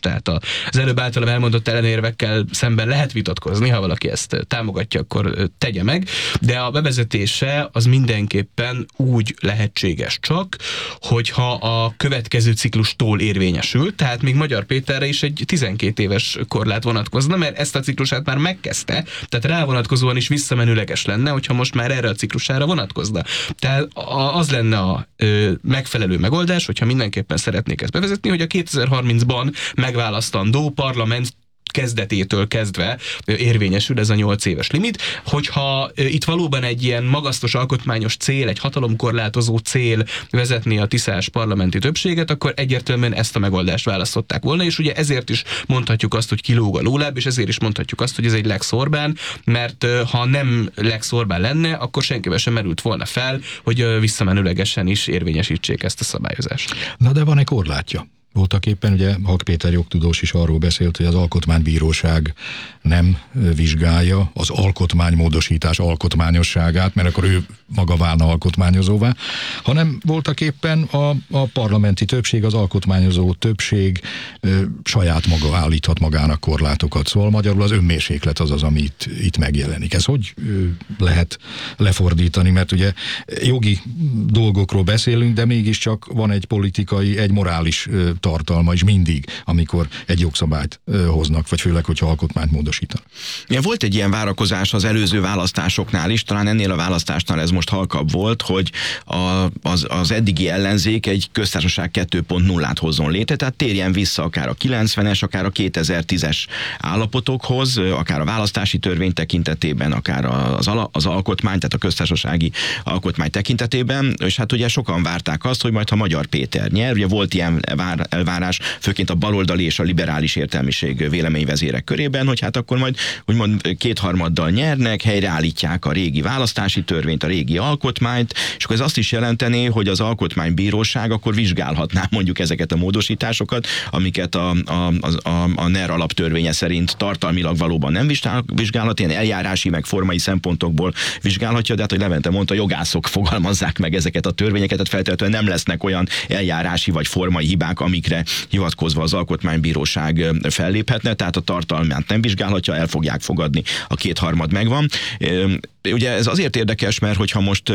Tehát az előbb általam elmondott ellenérvekkel szemben lehet vitatkozni, ha valaki ezt támogatja, akkor tegye meg, de a bevezetése az mindenképpen úgy lehetséges csak, hogyha a következő ciklustól érvényesül, tehát még Magyar Péterre is egy 12 éves korlát vonatkozna, mert ezt a ciklusát már megkezdte, tehát rá vonatkozóan is visszamenőleges lenne, hogyha most már erre a ciklusára vonatkozna. Tehát az lenne a megfelelő megoldás, hogyha mindenképpen szeretnék ezt bevezetni, hogy a 2030-ban megválasztandó parlament kezdetétől kezdve érvényesül ez a 8 éves limit. Hogyha itt valóban egy ilyen magasztos alkotmányos cél, egy hatalomkorlátozó cél vezetni a tiszás parlamenti többséget, akkor egyértelműen ezt a megoldást választották volna, és ugye ezért is mondhatjuk azt, hogy kilóg a lóláb, és ezért is mondhatjuk azt, hogy ez egy Lex Orbán, mert ha nem Lex Orbán lenne, akkor senkivel sem merült volna fel, hogy visszamenőlegesen is érvényesítsék ezt a szabályozást. Na de van egy korlátja. Voltak éppen, ugye Hak Péter jogtudós is arról beszélt, hogy az Alkotmánybíróság nem vizsgálja az alkotmánymódosítás alkotmányosságát, mert akkor ő maga válna alkotmányozóvá, hanem voltak éppen a parlamenti többség, az alkotmányozó többség saját maga állíthat magának korlátokat. Szóval magyarul az önmérséklet az, ami itt megjelenik. Ez hogy lehet lefordítani, mert ugye jogi dolgokról beszélünk, de mégiscsak van egy politikai, egy morális tartalma is mindig, amikor egy jogszabályt hoznak, vagy főleg, hogyha alkotmányt módosítanak. Ja, volt egy ilyen várakozás az előző választásoknál is, talán ennél a választásnál ez most halkabb volt, hogy az eddigi ellenzék egy köztársaság 2.0-át hozzon létre, tehát térjen vissza akár a 90-es, akár a 2010-es állapotokhoz, akár a választási törvény tekintetében, akár az alkotmány, tehát a köztársasági alkotmány tekintetében, és hát ugye sokan várták azt, hogy majd ha Magyar Péter nyer, ugye volt ilyen elvárás, főként a baloldali és a liberális értelmiség véleményvezérek körében, hogy hát akkor majd úgymond kétharmaddal nyernek, helyreállítják a régi választási törvényt, a régi alkotmányt, és akkor ez azt is jelentené, hogy az Alkotmánybíróság akkor vizsgálhatná mondjuk ezeket a módosításokat, amiket a NER alaptörvénye szerint tartalmilag valóban nem vizsgálhat, ilyen eljárási meg formai szempontokból vizsgálhatja, de hát, hogy Levente mondta, jogászok fogalmazzák meg ezeket a törvényeket, tehát feltétlenül nem lesznek olyan eljárási vagy formai hibák, amikre hivatkozva az Alkotmánybíróság felléphetne, tehát a tartalmát nem vizsgálhatja, el fogják fogadni, a kétharmad megvan. Ugye ez azért érdekes, mert hogyha most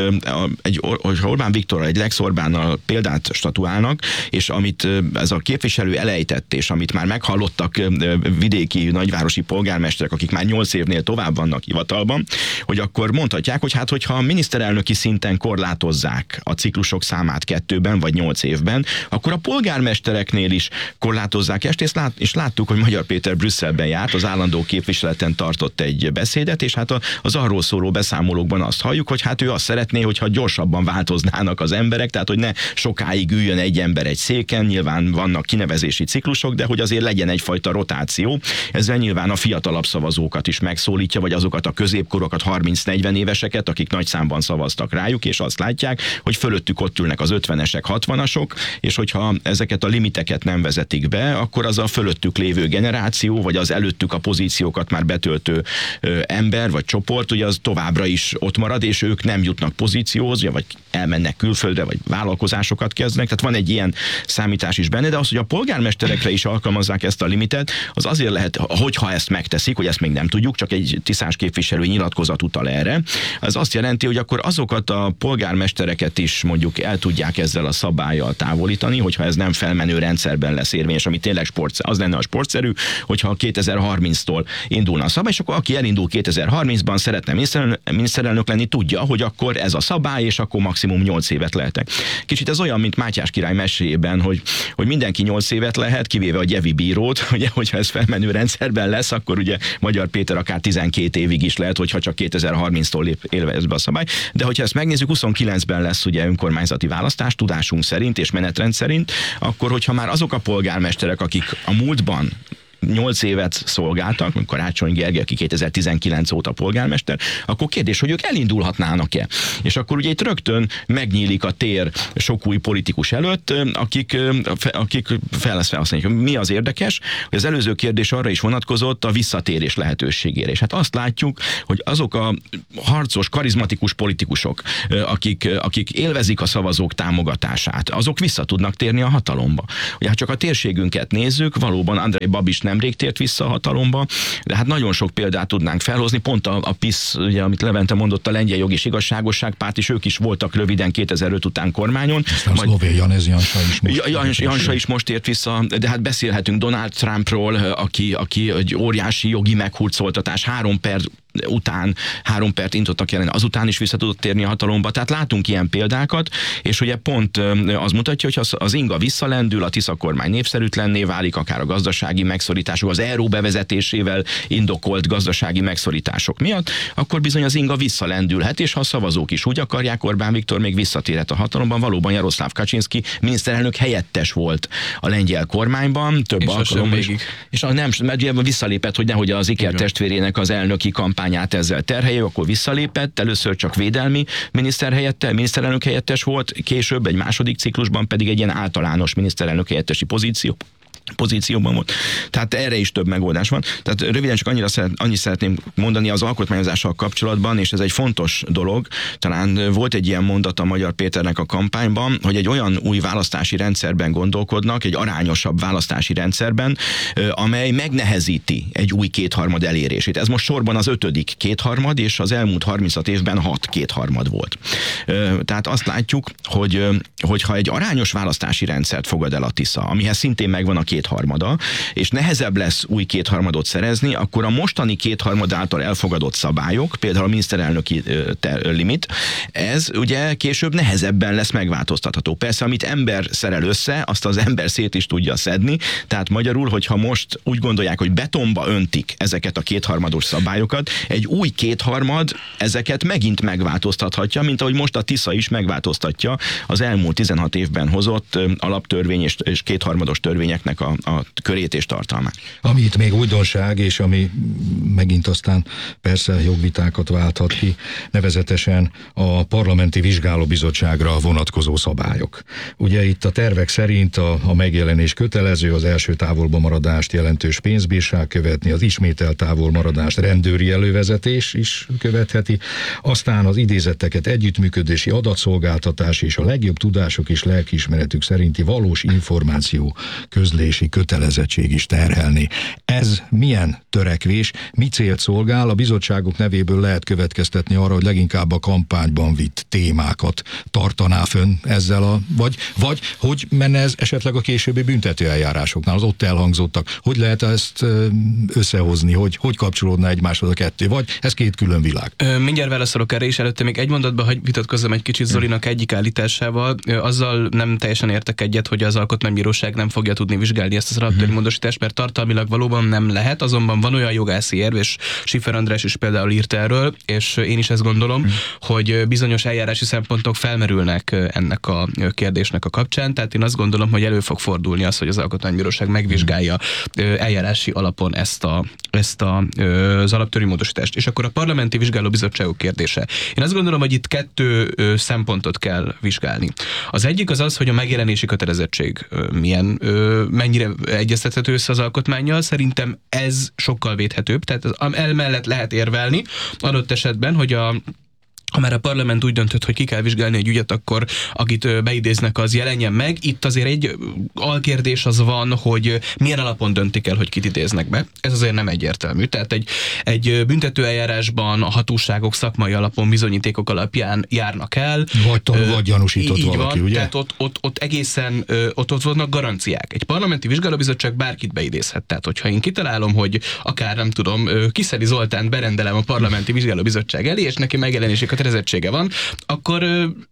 hogyha Orbán Viktorral, egy Lex Orbánnal példát statuálnak, és amit ez a képviselő elejtett, és amit már meghallottak vidéki nagyvárosi polgármesterek, akik már 8 évnél tovább vannak hivatalban, hogy akkor mondhatják, hogy hát hogyha miniszterelnöki szinten korlátozzák a ciklusok számát 2-ben vagy 8 évben, akkor a polgármestereknél is korlátozzák ezt, és láttuk, hogy Magyar Péter Brüsszelben járt, az állandó képviseleten tartott egy beszédet, és hát az arról szóló beszámolókban azt halljuk, hogy hát ő azt szeretné, hogyha gyorsabban változnának az emberek, tehát hogy ne sokáig üljön egy ember egy széken, nyilván vannak kinevezési ciklusok, de hogy azért legyen egyfajta rotáció. Ezzel nyilván a fiatalabb szavazókat is megszólítja, vagy azokat a középkorokat, 30-40 éveseket, akik nagy számban szavaztak rájuk, és azt látják, hogy fölöttük ott ülnek az 50-esek, 60-asok, és hogyha ezeket a limiteket nem vezetik be, akkor az a fölöttük lévő generáció, vagy az előttük a pozíciókat már betöltő ember, vagy csoport, ugye az továbbra is ott marad, és ők nem jutnak pozícióhoz, vagy elmennek külföldre, vagy vállalkozásook kezdnek, tehát van egy ilyen számítás is benne, de az, hogy a polgármesterekre is alkalmazzák ezt a limitet, az azért lehet, hogyha ezt megteszik, hogy ezt még nem tudjuk, csak egy tisztás képviselő nyilatkozat utal erre, az azt jelenti, hogy akkor azokat a polgármestereket is mondjuk el tudják ezzel a szabállyal távolítani, hogyha ez nem felmenő rendszerben lesz érvényes, ami tényleg az lenne a sportszerű, hogyha 2030-tól indulna a szabály, és akkor aki elindul 2030-ban szeretne miniszterelnök lenni, tudja, hogy akkor ez a szabály, és akkor maximum 8 évet lehetek. Kicsit ez olyan, mint Mátyás király meséjében, hogy mindenki 8 évet lehet, kivéve a gyevi bírót, ugye, hogyha ez felmenő rendszerben lesz, akkor ugye Magyar Péter akár 12 évig is lehet, hogyha csak 2030-tól élve be a szabály. De hogyha ezt megnézzük, 29-ben lesz ugye önkormányzati választás, tudásunk szerint és menetrend szerint, akkor hogyha már azok a polgármesterek, akik a múltban 8 évet szolgáltak, mint Karácsony Gergely, aki 2019 óta polgármester, akkor kérdés, hogy ők elindulhatnának-e. És akkor ugye itt rögtön megnyílik a tér sok új politikus előtt, akik fel lesz felhasználják. Mi az érdekes, hogy az előző kérdés arra is vonatkozott a visszatérés lehetőségére. És hát azt látjuk, hogy azok a harcos, karizmatikus politikusok, akik élvezik a szavazók támogatását, azok vissza tudnak térni a hatalomba. Ugye, ha csak a térségünket nézzük, valóban Andrej Babiš nemrég tért vissza a hatalomba, de hát nagyon sok példát tudnánk felhozni, pont a PiS, ugye, amit Levente mondott, a Lengyel Jog és Igazságosság Párt is, ők is voltak röviden 2005 után kormányon. Szlovén Janeza Jansa is most tért vissza, de hát beszélhetünk Donald Trumpról, aki egy óriási jogi meghurcoltatás 3 perc intottak jelen, azután is vissza tudott térni a hatalomba. Tehát látunk ilyen példákat, és ugye pont az mutatja, hogy az inga visszalendül, a Tisza kormány népszerűtlenné válik, akár a gazdasági megszorítások, az euró bevezetésével indokolt gazdasági megszorítások miatt, akkor bizony az inga visszalendülhet, és ha a szavazók is úgy akarják, Orbán Viktor még visszatérhet a hatalomban. Valóban Jaroszláv Kaczynszki miniszterelnök helyettes volt a lengyel kormányban, több alkalommal is. És mert visszalépett, hogy nehogy az Iker testvérének az elnöki kampányát ezzel terhelje, akkor visszalépett, először csak védelmi miniszterelnök helyettes volt, később egy második ciklusban pedig egy ilyen általános miniszterelnök helyettesi pozícióban volt. Tehát erre is több megoldás van. Tehát röviden csak annyit szeretném mondani az alkotmányozással kapcsolatban, és ez egy fontos dolog. Talán volt egy ilyen mondat a Magyar Péternek a kampányban, hogy egy olyan új választási rendszerben gondolkodnak, egy arányosabb választási rendszerben, amely megnehezíti egy új kétharmad elérését. Ez most sorban az 5. kétharmad, és az elmúlt 36 évben 6 kétharmad volt. Tehát azt látjuk, hogy ha egy arányos választási rendszert fogad el a Tisza, amihez szintén megvan a kétharmada, és nehezebb lesz új kétharmadot szerezni, akkor a mostani kétharmad által elfogadott szabályok, például a miniszterelnöki limit, ez ugye később nehezebben lesz megváltoztatható. Persze, amit ember szerel össze, azt az ember szét is tudja szedni, tehát magyarul, hogyha most úgy gondolják, hogy betonba öntik ezeket a kétharmados szabályokat, egy új kétharmad ezeket megint megváltoztathatja, mint ahogy most a Tisza is megváltoztatja az elmúlt 16 évben hozott alaptörvény és kétharmados törvényeknek a körét és tartalmát. Ami itt még újdonság, és ami megint aztán persze jogvitákat válthat ki, nevezetesen a parlamenti vizsgálóbizottságra vonatkozó szabályok. Ugye itt a tervek szerint a megjelenés kötelező, az első távolba maradást jelentős pénzbírság követni, az ismételt távolmaradást rendőri elővezetés is követheti, aztán az idézetteket együttműködési adatszolgáltatás és a legjobb tudások és lelkiismeretük szerinti valós információ közlési kötelezettség is terhelni. Ez milyen törekvés, mi célt szolgál? A bizottságok nevéből lehet következtetni arra, hogy leginkább a kampányban vitt témákat tartaná fönn ezzel vagy hogy menne ez esetleg a későbbi büntetőeljárásoknál, az ott elhangzottak. Hogy lehet ezt összehozni, hogy kapcsolódna egymáshoz a kettő, vagy ez két külön világ? Mindjárt válaszolok erre is, előtte még egy mondatban, hogy vitatkozzam egy kicsit Zolinak egyik állításával. Azzal nem teljesen értek egyet, hogy az Alkotmánybíróság nem fogja tudni vizsgálni ezt az alaptörvénymódosítást, mert tartalmilag valóban nem lehet, azonban van olyan jogászi érv, és Schiffer András is például írt erről, és én is ezt gondolom, hogy bizonyos eljárási szempontok felmerülnek ennek a kérdésnek a kapcsán, tehát én azt gondolom, hogy elő fog fordulni az, hogy az Alkotmánybíróság megvizsgálja eljárási alapon ezt az alaptörvénymódosítást. És akkor a parlamenti vizsgálóbizottságok kérdése. Én azt gondolom, hogy itt 2 szempontot kell vizsgálni. Az egyik az, hogy a megjelenési kötelezettség mennyire egyeztethető össze az alkotmánnyal. Szerintem ez sokkal védhetőbb, tehát emellett lehet érvelni adott esetben, hogy ha már a parlament úgy döntött, hogy ki kell vizsgálni egy ügyet, akkor akit beidéznek, az jelenjen meg. Itt azért egy alkérdés az van, hogy milyen alapon döntik el, hogy kit idéznek be. Ez azért nem egyértelmű. Tehát egy büntetőeljárásban a hatóságok szakmai alapon, bizonyítékok alapján járnak el. Vagy gyanúsított valaki, van, ugye? Tehát ott egészen ott vannak garanciák. Egy parlamenti vizsgálóbizottság bárkit beidézhet. Tehát hogyha én kitalálom, hogy akár nem tudom, Kiszeli Zoltánt berendelem a parlamenti vizsgálóbizottság elé, és neki megjelenési kötelezettsége van, akkor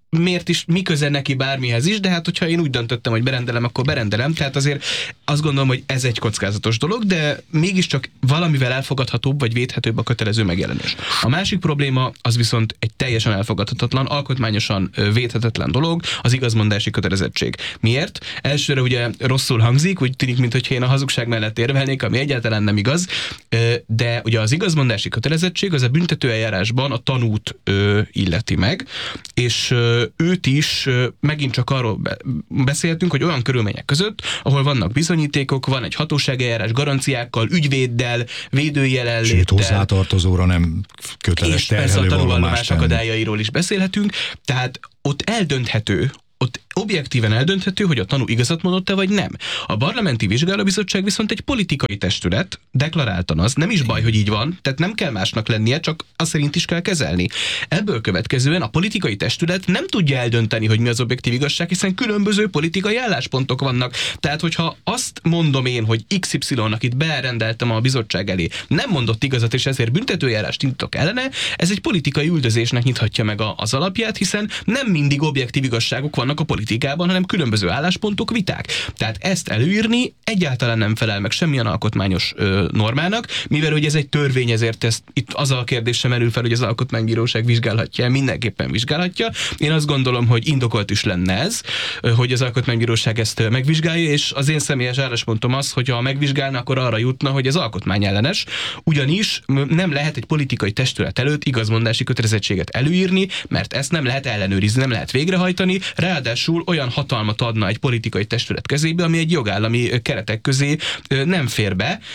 miért is, mi köze neki bármihez is, de hát hogyha én úgy döntöttem, hogy berendelem, akkor berendelem, tehát azért azt gondolom, hogy ez egy kockázatos dolog, de mégiscsak valamivel elfogadhatóbb vagy védhetőbb a kötelező megjelenés. A másik probléma az viszont egy teljesen elfogadhatatlan, alkotmányosan védhetetlen dolog, az igazmondási kötelezettség. Miért? Elsőre ugye rosszul hangzik, úgy tűnik, mintha én a hazugság mellett érvelnék, ami egyáltalán nem igaz, de ugye az igazmondási kötelezettség az a büntetőeljárásban a tanút illeti meg, és őt is megint csak arról beszéltünk, hogy olyan körülmények között, ahol vannak bizonyítékok, van egy hatóságeljárás garanciákkal, ügyvéddel, védői jelenléttel. Sőt, hozzátartozóra nem köteles terhelő vallomást. És persze a tanúvallomás tenni. akadályairól is beszélhetünk, tehát ott eldönthető, ott objektíven eldönthető, hogy a tanú igazat mondott-e vagy nem. A Parlamenti Vizsgálóbizottság viszont egy politikai testület, deklaráltan az, nem is baj, hogy így van, tehát nem kell másnak lennie, csak azt szerint is kell kezelni. Ebből következően a politikai testület nem tudja eldönteni, hogy mi az objektív igazság, hiszen különböző politikai álláspontok vannak. Tehát, hogyha azt mondom én, hogy XY-nak itt berendeltem a bizottság elé, nem mondott igazat, és ezért büntetőjárást indítok ellene, ez egy politikai üldözésnek nyithatja meg az alapját, hiszen nem mindig objektív igazságok vannak a politikában, hanem különböző álláspontok, viták. Tehát ezt előírni egyáltalán nem felel meg semmilyen alkotmányos normának, mivel hogy ez egy törvény, ezért itt az a kérdés sem merül fel, hogy az alkotmánybíróság vizsgálhatja, mindenképpen vizsgálhatja. Én azt gondolom, hogy indokolt is lenne ez, hogy az alkotmánybíróság ezt megvizsgálja, és az én személyes álláspontom az, hogy ha megvizsgálna, akkor arra jutna, hogy ez alkotmányellenes, ugyanis nem lehet egy politikai testület előtt igazmondási kötelezettséget előírni, mert ezt nem lehet ellenőrizni, nem lehet végrehajtani, ráadásul olyan hatalmat adna egy politikai testület kezébe, ami egy jogállami keretek közé nem fér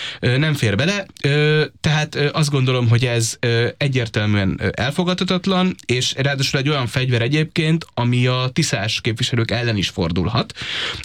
bele, tehát azt gondolom, hogy ez egyértelműen elfogadhatatlan, és ráadásul egy olyan fegyver egyébként, ami a tiszás képviselők ellen is fordulhat.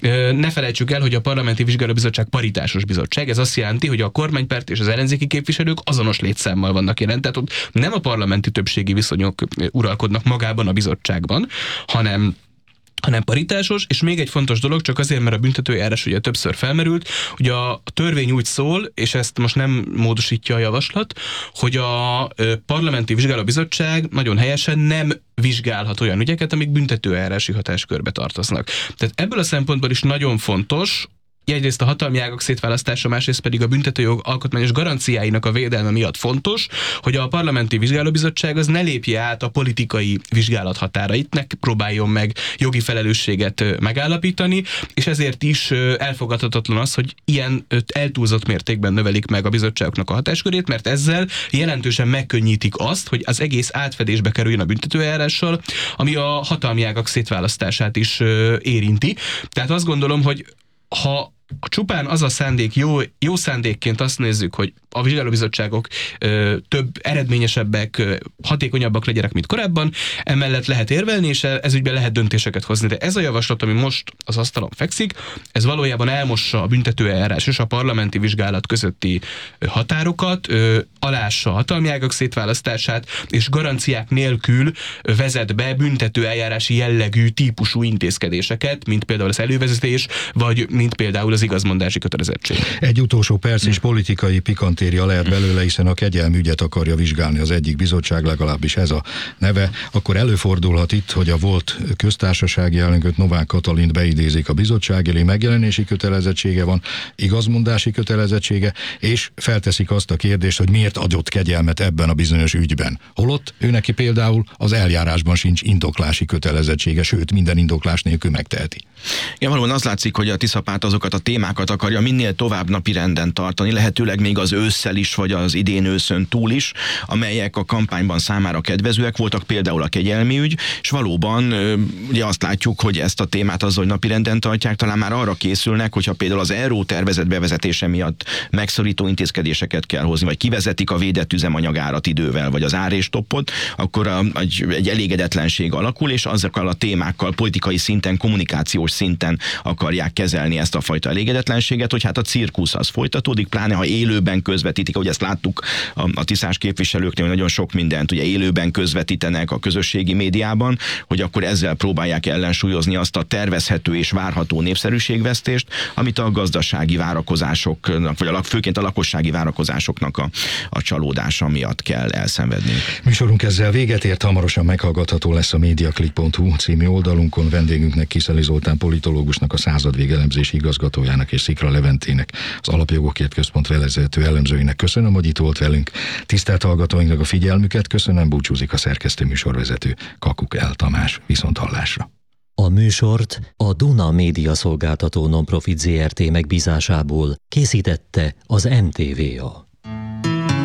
Ne felejtsük el, hogy a Parlamenti Vizsgálóbizottság paritásos bizottság, ez azt jelenti, hogy a kormánypárt és az ellenzéki képviselők azonos létszámmal vannak jelen, tehát ott nem a parlamenti többségi viszonyok uralkodnak magában a bizottságban, hanem paritásos, és még egy fontos dolog, csak azért, mert a büntetőeljárás ugye többször felmerült, hogy a törvény úgy szól, és ezt most nem módosítja a javaslat, hogy a Parlamenti Vizsgálóbizottság nagyon helyesen nem vizsgálhat olyan ügyeket, amik büntetőeljárási hatáskörbe tartoznak. Tehát ebből a szempontból is nagyon fontos, egyrészt a hatalmi ágak szétválasztása, másrészt pedig a büntetőjog alkotmányos garanciáinak a védelme miatt fontos, hogy a Parlamenti Vizsgálóbizottság az ne lépje át a politikai vizsgálat határait, ne próbáljon meg jogi felelősséget megállapítani, és ezért is elfogadhatatlan az, hogy ilyen eltúlzott mértékben növelik meg a bizottságoknak a hatáskörét, mert ezzel jelentősen megkönnyítik azt, hogy az egész átfedésbe kerüljön a büntetőeljárással, ami a hatalmi ágak szétválasztását is érinti. Tehát azt gondolom, hogy ha csupán az a szándék, jó szándékként azt nézzük, hogy a vizsgálóbizottságok több eredményesebbek, hatékonyabbak legyenek, mint korábban, emellett lehet érvelni, és ez ügyben lehet döntéseket hozni. De ez a javaslat, ami most az asztalon fekszik, ez valójában elmossa a büntetőeljárás és a parlamenti vizsgálat közötti határokat, alássa a hatalmi ágak szétválasztását, és garanciák nélkül vezet be büntetőeljárási jellegű típusú intézkedéseket, mint például az elővezetés, vagy mint például az igazmondási kötelezettség. Egy utolsó perc és politikai pikantéria lehet belőle, hiszen a kegyelmi ügyet akarja vizsgálni az egyik bizottság, legalábbis ez a neve, akkor előfordulhat itt, hogy a volt köztársasági elnököt, Novák Katalint beidézik a bizottság elé, megjelenési kötelezettsége van, igazmondási kötelezettsége, és felteszik azt a kérdést, hogy miért adott kegyelmet ebben a bizonyos ügyben. Holott ő neki például az eljárásban sincs indoklási kötelezettsége, sőt, minden indoklás nélkül megteheti. Igen, valóban az látszik, hogy a Tiszapárt azokat a témákat akarja minél tovább napirenden tartani, lehetőleg még az ősszel is, vagy az idén őszön túl is, amelyek a kampányban számára kedvezőek voltak, például a kegyelmi ügy, és valóban ugye azt látjuk, hogy ezt a témát azzal, hogy napirenden tartják, talán már arra készülnek, hogyha például az ERRO tervezet bevezetése miatt megszorító intézkedéseket kell hozni, vagy kivezetik a védett üzemanyagárat idővel, vagy az áréstoppot, akkor egy elégedetlenség alakul, és azokkal a témákkal politikai szinten, kommunikációs szinten akarják kezelni ezt a fajta elégedetlenséget, hogy hát a cirkusz az folytatódik, pláne ha élőben közvetítik, ahogy ezt láttuk a tisztás képviselőknél, hogy nagyon sok mindent ugye élőben közvetítenek a közösségi médiában, hogy akkor ezzel próbálják ellensúlyozni azt a tervezhető és várható népszerűségvesztést, amit a gazdasági várakozásoknak, vagy főként a lakossági várakozásoknak a csalódása miatt kell elszenvedni. Műsorunk ezzel véget ért, hamarosan meghallgatható lesz a mediaclick.hu című oldalunkon. Vendégünknek, Kiszeli Zoltán politológusnak, a Századvég elemzési igazgatójának és Szikra Leventének, az Alapjogokért Központ vezető elemzőinek köszönöm, hogy itt volt velünk. Tisztelt hallgatóinknak a figyelmüket köszönöm, búcsúzik a szerkesztő műsorvezető Kakuk L. Tamás. Viszonthallásra. A műsort a Duna Média Szolgáltató Nonprofit Zrt. Megbízásából készítette az MTVA.